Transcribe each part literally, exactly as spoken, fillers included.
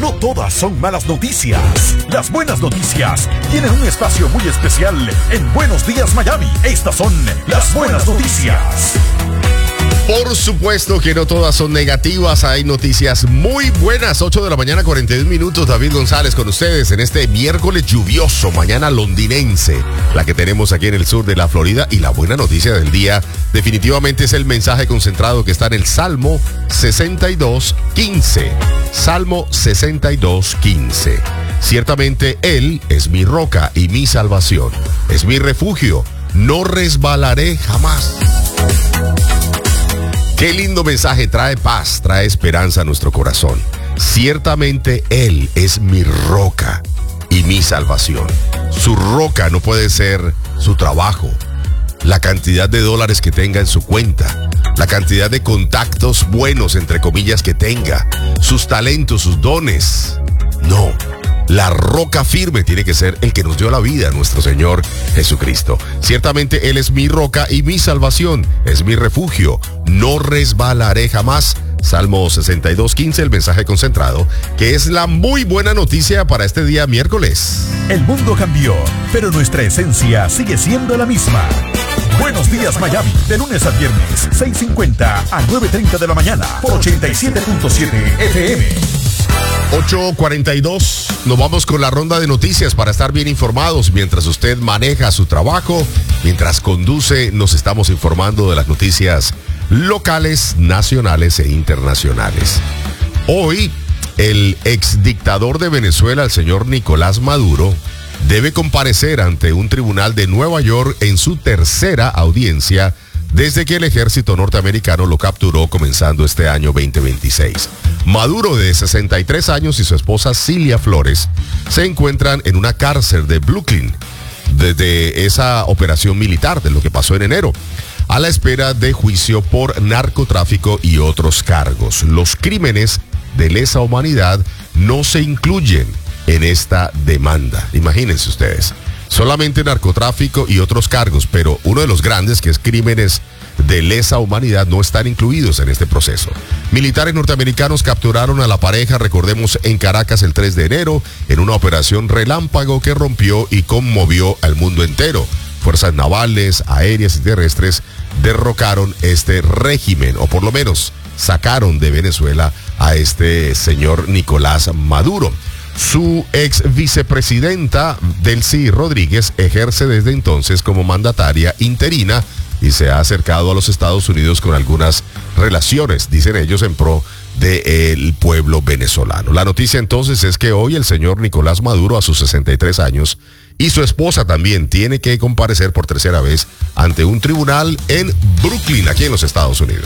no todas son malas noticias. Las buenas noticias tienen un espacio muy especial en Buenos Días Miami. Estas son las buenas noticias. Por supuesto que no todas son negativas, hay noticias muy buenas. ocho de la mañana, cuarenta y un minutos. David González con ustedes en este miércoles lluvioso, mañana londinense, la que tenemos aquí en el sur de la Florida. Y la buena noticia del día definitivamente es el mensaje concentrado que está en el Salmo sesenta y dos, quince. Salmo sesenta y dos, quince. Ciertamente Él es mi roca y mi salvación, es mi refugio, no resbalaré jamás. Qué lindo mensaje, trae paz, trae esperanza a nuestro corazón. Ciertamente Él es mi roca y mi salvación. Su roca no puede ser su trabajo, la cantidad de dólares que tenga en su cuenta, la cantidad de contactos buenos, entre comillas, que tenga, sus talentos, sus dones. No. La roca firme tiene que ser el que nos dio la vida, nuestro Señor Jesucristo. Ciertamente Él es mi roca y mi salvación, es mi refugio, no resbalaré jamás. Salmo sesenta y dos, quince, el mensaje concentrado, que es la muy buena noticia para este día miércoles. El mundo cambió, pero nuestra esencia sigue siendo la misma. Buenos Días Miami, de lunes a viernes, seis cincuenta a nueve treinta de la mañana, por ochenta y siete punto siete F M. ocho cuarenta y dos, nos vamos con la ronda de noticias para estar bien informados. Mientras usted maneja su trabajo, mientras conduce, nos estamos informando de las noticias locales, nacionales e internacionales. Hoy, el exdictador de Venezuela, el señor Nicolás Maduro, debe comparecer ante un tribunal de Nueva York en su tercera audiencia desde que el ejército norteamericano lo capturó comenzando este año veinte veintiséis. Maduro, de sesenta y tres años, y su esposa Cilia Flores se encuentran en una cárcel de Brooklyn desde esa operación militar, de lo que pasó en enero, a la espera de juicio por narcotráfico y otros cargos. Los crímenes de lesa humanidad no se incluyen en esta demanda. Imagínense ustedes. Solamente narcotráfico y otros cargos, pero uno de los grandes, que es crímenes de lesa humanidad, no están incluidos en este proceso. Militares norteamericanos capturaron a la pareja, recordemos, en Caracas el tres de enero, en una operación relámpago que rompió y conmovió al mundo entero. Fuerzas navales, aéreas y terrestres derrocaron este régimen, o por lo menos sacaron de Venezuela a este señor Nicolás Maduro. Su ex vicepresidenta, Delcy Rodríguez, ejerce desde entonces como mandataria interina y se ha acercado a los Estados Unidos con algunas relaciones, dicen ellos, en pro del pueblo venezolano. La noticia entonces es que hoy el señor Nicolás Maduro, a sus sesenta y tres años, y su esposa también tiene que comparecer por tercera vez ante un tribunal en Brooklyn, aquí en los Estados Unidos.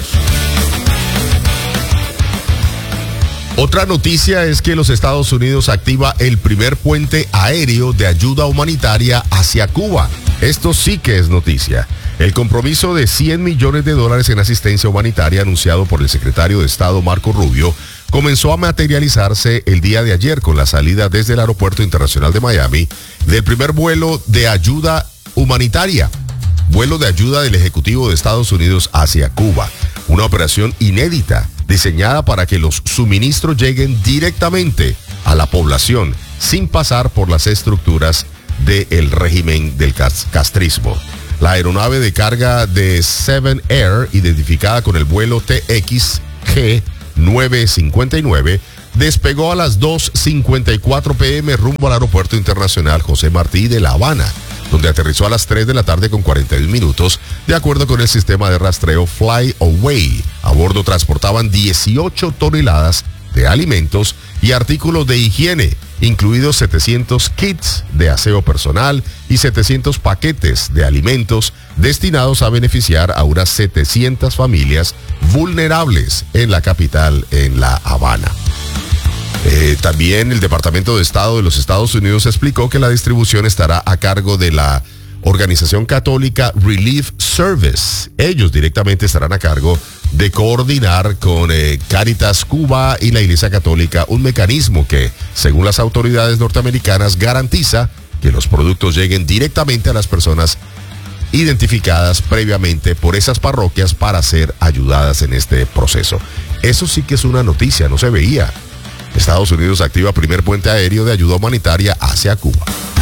Otra noticia es que los Estados Unidos activa el primer puente aéreo de ayuda humanitaria hacia Cuba. Esto sí que es noticia. El compromiso de cien millones de dólares en asistencia humanitaria anunciado por el secretario de Estado Marco Rubio comenzó a materializarse el día de ayer con la salida desde el Aeropuerto Internacional de Miami del primer vuelo de ayuda humanitaria. Vuelo de ayuda del Ejecutivo de Estados Unidos hacia Cuba. Una operación inédita, diseñada para que los suministros lleguen directamente a la población, sin pasar por las estructuras del régimen del castrismo. La aeronave de carga de Seven Air, identificada con el vuelo T X G nueve cincuenta y nueve, despegó a las dos cincuenta y cuatro pm rumbo al Aeropuerto Internacional José Martí de La Habana, donde aterrizó a las tres de la tarde con cuarenta y un minutos, de acuerdo con el sistema de rastreo Fly Away. A bordo transportaban dieciocho toneladas de alimentos y artículos de higiene, incluidos setecientos kits de aseo personal y setecientos paquetes de alimentos destinados a beneficiar a unas setecientas familias vulnerables en la capital, en La Habana. Eh, también el Departamento de Estado de los Estados Unidos explicó que la distribución estará a cargo de la organización católica Relief Service. Ellos directamente estarán a cargo de coordinar con eh, Cáritas Cuba y la Iglesia Católica un mecanismo que, según las autoridades norteamericanas, garantiza que los productos lleguen directamente a las personas identificadas previamente por esas parroquias para ser ayudadas en este proceso. Eso sí que es una noticia, no se veía. Estados Unidos activa primer puente aéreo de ayuda humanitaria hacia Cuba.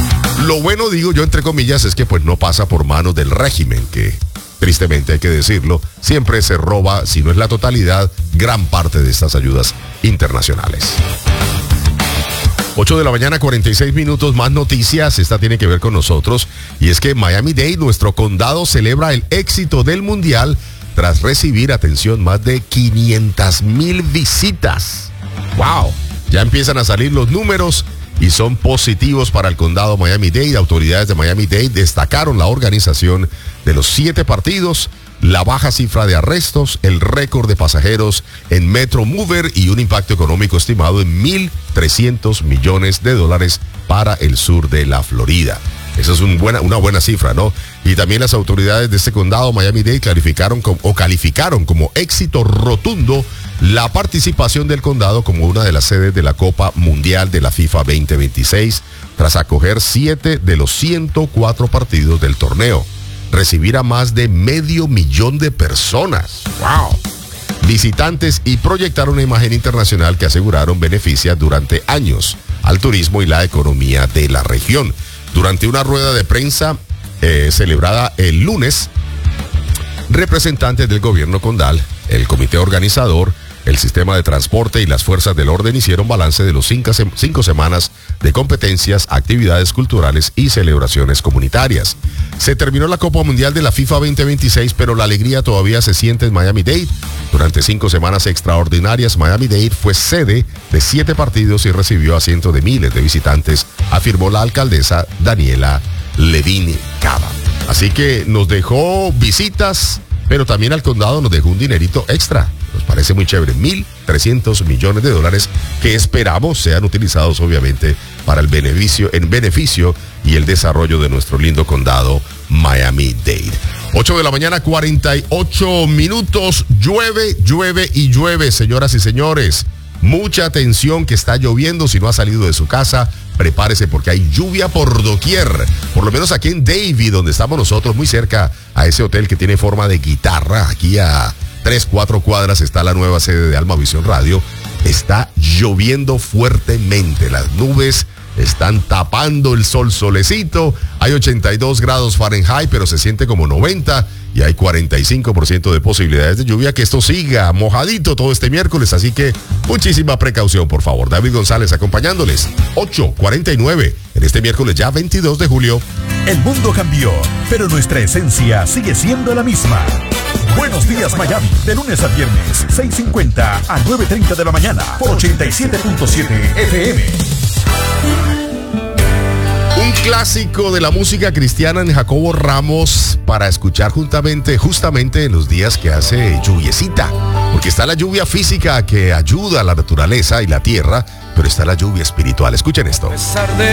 Lo bueno, digo yo entre comillas, es que pues no pasa por manos del régimen, que tristemente hay que decirlo, siempre se roba, si no es la totalidad, gran parte de estas ayudas internacionales. ocho de la mañana, cuarenta y seis minutos, más noticias. Esta tiene que ver con nosotros. Y es que Miami-Dade, nuestro condado, celebra el éxito del mundial tras recibir, atención, más de quinientas mil visitas. ¡Wow! Ya empiezan a salir los números y son positivos para el condado Miami-Dade. Autoridades de Miami-Dade destacaron la organización de los siete partidos, la baja cifra de arrestos, el récord de pasajeros en Metro Mover y un impacto económico estimado en mil trescientos millones de dólares para el sur de la Florida. Esa es un buena, una buena cifra, ¿no? Y también las autoridades de este condado, Miami-Dade, clarificaron com, o calificaron como éxito rotundo la participación del condado como una de las sedes de la Copa Mundial de la FIFA veinte veintiséis, tras acoger siete de los ciento cuatro partidos del torneo. Recibir a más de medio millón de personas. ¡Wow! Visitantes y proyectar una imagen internacional que aseguraron beneficia durante años al turismo y la economía de la región. Durante una rueda de prensa eh, celebrada el lunes, representantes del gobierno condal, el comité organizador, el sistema de transporte y las fuerzas del orden hicieron balance de los cinco, cinco semanas de competencias, actividades culturales y celebraciones comunitarias. Se terminó la Copa Mundial de la FIFA veinte veintiséis, pero la alegría todavía se siente en Miami-Dade. Durante cinco semanas extraordinarias, Miami-Dade fue sede de siete partidos y recibió a cientos de miles de visitantes, afirmó la alcaldesa Daniela Levine Cava. Así que nos dejó visitas, pero también al condado nos dejó un dinerito extra. Nos parece muy chévere, mil trescientos millones de dólares que esperamos sean utilizados obviamente para el beneficio, en beneficio y el desarrollo de nuestro lindo condado Miami-Dade. ocho de la mañana, cuarenta y ocho minutos, llueve, llueve y llueve, señoras y señores. Mucha atención que está lloviendo. Si no ha salido de su casa, prepárese porque hay lluvia por doquier. Por lo menos aquí en Davie, donde estamos nosotros, muy cerca a ese hotel que tiene forma de guitarra, aquí a tres, cuatro cuadras está la nueva sede de Alma Visión Radio. Está lloviendo fuertemente. Las nubes están tapando el sol solecito. Hay ochenta y dos grados Fahrenheit, pero se siente como noventa. Y hay cuarenta y cinco por ciento de posibilidades de lluvia. Que esto siga mojadito todo este miércoles. Así que muchísima precaución, por favor. David González acompañándoles. ocho cuarenta y nueve en este miércoles ya veintidós de julio. El mundo cambió, pero nuestra esencia sigue siendo la misma. Buenos días, Miami. De lunes a viernes, seis cincuenta a nueve treinta de la mañana. Por ochenta y siete punto siete F M. Un clásico de la música cristiana en Jacobo Ramos para escuchar juntamente, justamente en los días que hace lluviecita. Porque está la lluvia física que ayuda a la naturaleza y la tierra, pero está la lluvia espiritual. Escuchen esto. A pesar de